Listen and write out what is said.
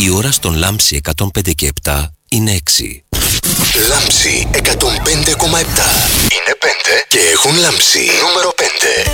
Η ώρα στον Λάμψη 105 και 7 είναι 6. Λάμψη 105,7. Είναι 5 και έχουν λάμψει. Νούμερο 5.